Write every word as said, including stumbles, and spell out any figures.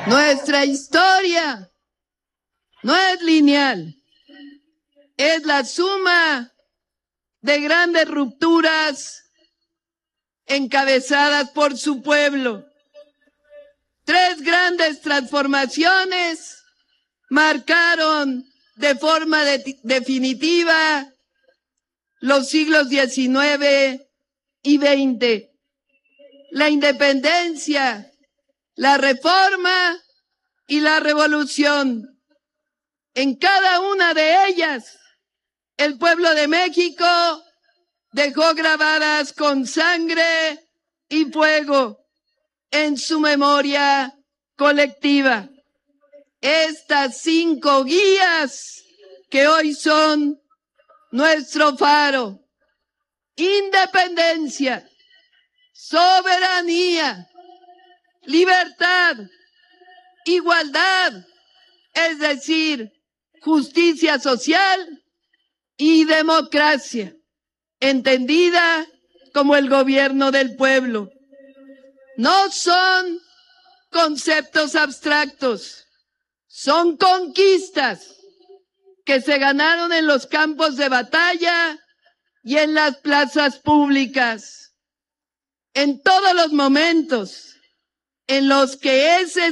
Nuestra historia no es lineal, es la suma de grandes rupturas encabezadas por su pueblo. Tres grandes transformaciones marcaron de forma de- definitiva los siglos diecinueve y veinte. La independencia, la reforma y la revolución. En cada una de ellas, el pueblo de México dejó grabadas con sangre y fuego en su memoria colectiva estas cinco guías que hoy son nuestro faro: independencia, soberanía, libertad, igualdad, es decir, justicia social, y democracia, entendida como el gobierno del pueblo. No son conceptos abstractos, son conquistas que se ganaron en los campos de batalla y en las plazas públicas, en todos los momentos en los que ese